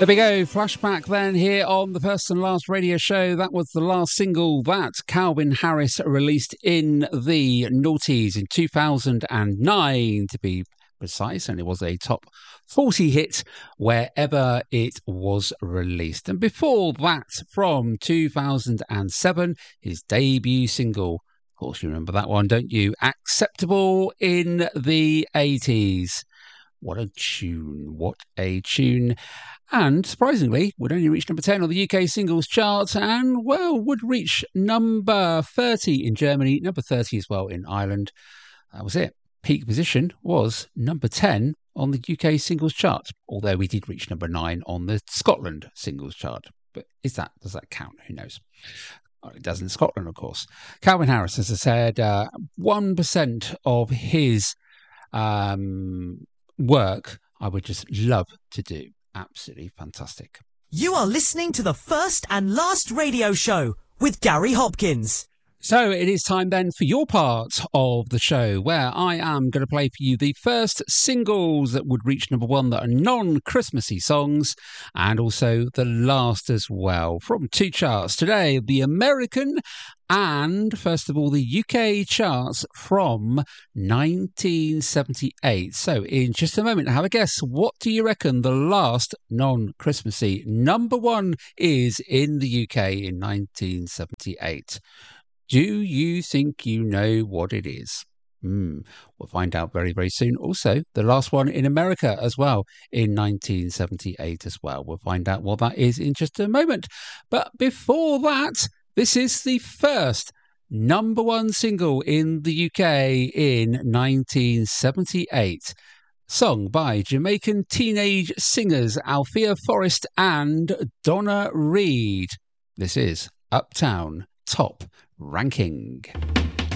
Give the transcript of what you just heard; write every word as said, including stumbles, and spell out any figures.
There we go, flashback then here on the First and Last Radio Show. That was the last single that Calvin Harris released in the noughties in two thousand nine, to be precise, and it was a top forty hit wherever it was released. And before that, from two thousand seven, his debut single, of course you remember that one, don't you? Acceptable in the eighties. What a tune, what a tune. And surprisingly, would only reach number ten on the U K singles chart and, well, would reach number thirty in Germany, number thirty as well in Ireland. That was it. Peak position was number ten on the U K singles chart, although we did reach number nine on the Scotland singles chart. But is that does that count? Who knows? Well, it does in Scotland, of course. Calvin Harris, as I said, uh, one percent of his um, work I would just love to do. Absolutely fantastic. You are listening to the First and Last Radio Show with Gary Hopkins. So it is time then for your part of the show, where I am going to play for you the first singles that would reach number one that are non-Christmassy songs, and also the last as well, from two charts today, the American and, first of all, the U K charts from nineteen seventy-eight. So in just a moment, have a guess. What do you reckon the last non-Christmassy number one is in the U K in nineteen seventy-eight? Do you think you know what it is? Mm, we'll find out very, very soon. Also, the last one in America as well in nineteen seventy-eight as well. We'll find out what that is in just a moment. But before that, this is the first number one single in the U K in nineteen seventy-eight. Sung by Jamaican teenage singers Althea Forrest and Donna Reed. This is Uptown Top Ranking.